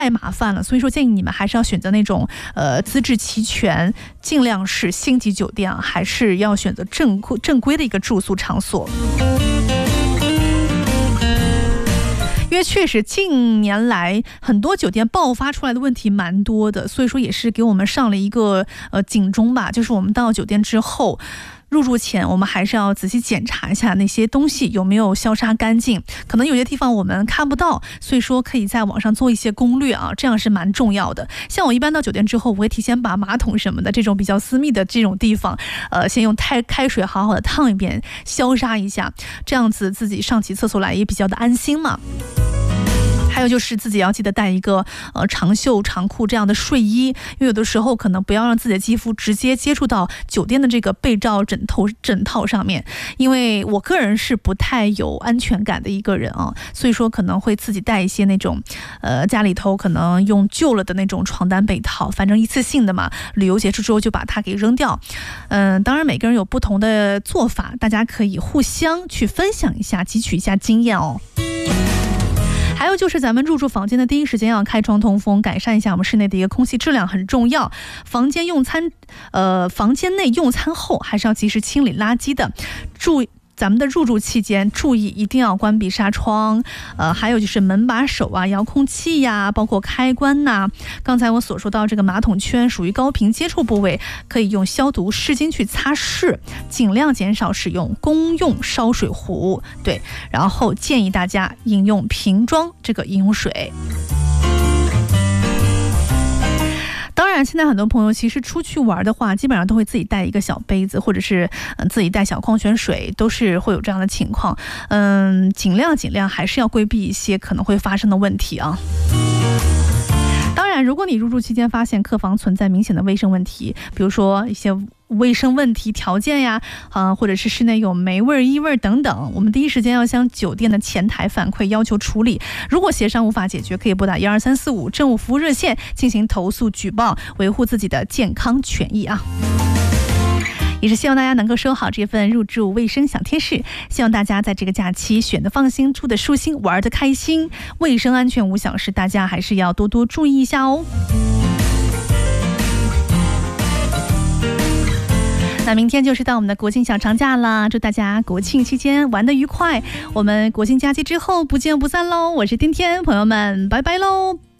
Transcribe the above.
太麻烦了，所以说建议你们还是要选择那种资质齐全，尽量是星级酒店，还是要选择正规的一个住宿场所。因为确实近年来很多酒店爆发出来的问题蛮多的，所以说也是给我们上了一个警钟吧，就是我们到酒店之后，入住前我们还是要仔细检查一下那些东西有没有消杀干净，可能有些地方我们看不到，所以说可以在网上做一些攻略啊，这样是蛮重要的。像我一般到酒店之后，我会提前把马桶什么的这种比较私密的这种地方先用开水好好的烫一遍，消杀一下，这样子自己上起厕所来也比较的安心嘛。还有就是自己要记得带一个长袖长裤这样的睡衣，因为有的时候可能不要让自己的肌肤直接接触到酒店的这个被罩枕套上面，因为我个人是不太有安全感的一个人啊，所以说可能会自己带一些那种家里头可能用旧了的那种床单被套，反正一次性的嘛，旅游结束之后就把它给扔掉。当然每个人有不同的做法，大家可以互相去分享一下，汲取一下经验哦。还有就是咱们入住房间的第一时间要开窗通风，改善一下我们室内的一个空气质量很重要。房间内用餐后还是要及时清理垃圾的。咱们的入住期间注意一定要关闭纱窗，还有就是门把手啊、遥控器呀，包括开关呐。刚才我所说到这个马桶圈属于高频接触部位，可以用消毒湿巾去擦拭，尽量减少使用公用烧水壶。对，然后建议大家饮用瓶装这个饮用水。当然现在很多朋友其实出去玩的话，基本上都会自己带一个小杯子，或者是自己带小矿泉水，都是会有这样的情况。尽量还是要规避一些可能会发生的问题啊。当然如果你入住期间发现客房存在明显的卫生问题，比如说一些卫生问题条件呀，或者是室内有霉味、异味等等，我们第一时间要向酒店的前台反馈，要求处理。如果协商无法解决，可以拨打12345政务服务热线进行投诉举报，维护自己的健康权益啊。也是希望大家能够收好这份入住卫生小贴士，希望大家在这个假期选得放心，住得舒心，玩得开心，卫生安全无小事，大家还是要多多注意一下哦。那明天就是到我们的国庆小长假了，祝大家国庆期间玩得愉快，我们国庆假期之后不见不散喽。我是天天，朋友们拜拜喽。